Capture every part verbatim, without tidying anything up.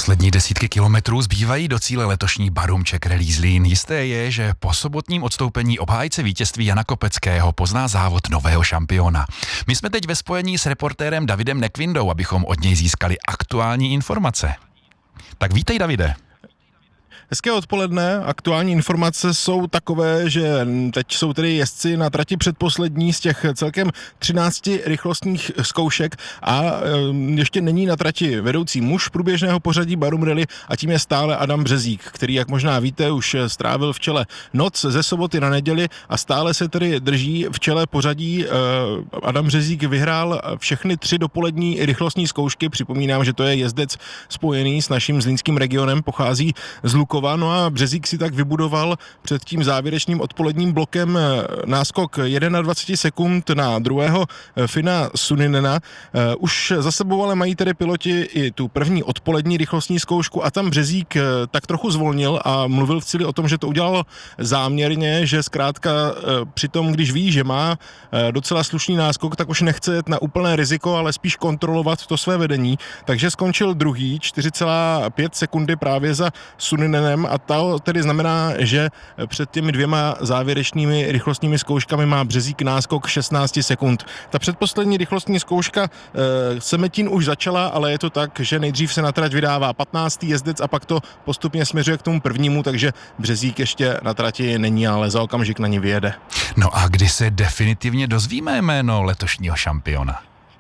Poslední desítky kilometrů zbývají do cíle letošní Barum Czech Rally Zlín. Jisté je, že po sobotním odstoupení obhájce vítězství Jana Kopeckého pozná závod nového šampiona. My jsme teď ve spojení s reportérem Davidem Nekvindou, abychom od něj získali aktuální informace. Tak vítej, Davide. Hezké odpoledne. Aktuální informace jsou takové, že teď jsou tedy jezdci na trati předposlední z těch celkem třinácti rychlostních zkoušek a ještě není na trati vedoucí muž průběžného pořadí Barum Rally a tím je stále Adam Březík, který, jak možná víte, už strávil v čele noc ze soboty na neděli a stále se tedy drží v čele pořadí. Adam Březík vyhrál všechny tři dopolední rychlostní zkoušky. Připomínám, že to je jezdec spojený s naším zlínským regionem, pochází z Lukova. No a Březík si tak vybudoval před tím závěrečným odpoledním blokem náskok dvacet jedna sekund na druhého Fina Suninena. Už za sebou ale mají tedy piloti i tu první odpolední rychlostní zkoušku a tam Březík tak trochu zvolnil a mluvil v cíli o tom, že to udělal záměrně, že zkrátka při tom, když ví, že má docela slušný náskok, tak už nechce jet na úplné riziko, ale spíš kontrolovat to své vedení. Takže skončil druhý, čtyři celá pět sekundy právě za Suninenem. A to tedy znamená, že před těmi dvěma závěrečnými rychlostními zkouškami má Březík náskok šestnáct sekund. Ta předposlední rychlostní zkouška e, Semetín už začala, ale je to tak, že nejdřív se na trať vydává patnáctý jezdec a pak to postupně směřuje k tomu prvnímu, takže Březík ještě na trati není, ale za okamžik na ní vyjede. No a kdy se definitivně dozvíme jméno letošního šampiona?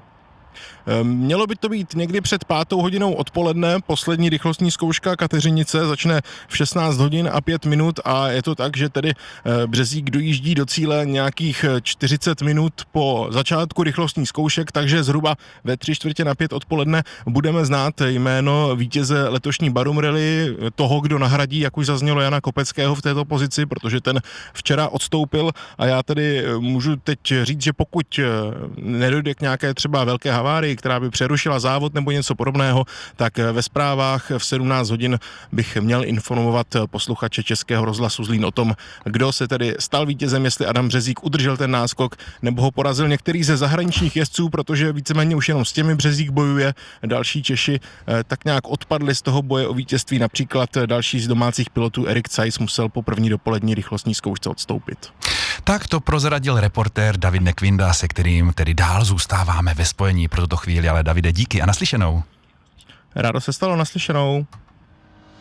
Mělo by to být někdy před pátou hodinou odpoledne. Poslední rychlostní zkouška Kateřinice začne v šestnáct hodin a pět minut a je to tak, že tedy Březík dojíždí do cíle nějakých čtyřicet minut po začátku rychlostních zkoušek, takže zhruba ve tři čtvrtě na pět odpoledne budeme znát jméno vítěze letošní Barum Rally, toho, kdo nahradí, jak už zaznělo, Jana Kopeckého v této pozici, protože ten včera odstoupil a já tedy můžu teď říct, že pokud nedojde k nějaké třeba velké havárii, která by přerušila závod nebo něco podobného, tak ve zprávách v sedmnáct hodin bych měl informovat posluchače Českého rozhlasu Zlín o tom, kdo se tedy stal vítězem, jestli Adam Březík udržel ten náskok nebo ho porazil některý ze zahraničních jezdců, protože víceméně už jenom s těmi Březík bojuje. Další Češi tak nějak odpadli z toho boje o vítězství, například další z domácích pilotů Erik Zeiss musel po první dopolední rychlostní zkoušce odstoupit. Tak to prozradil reportér David Nekvinda, se kterým tedy dál zůstáváme ve spojení pro tuto chvíli, ale Davide, díky a naslyšenou. Rádo se stalo, naslyšenou.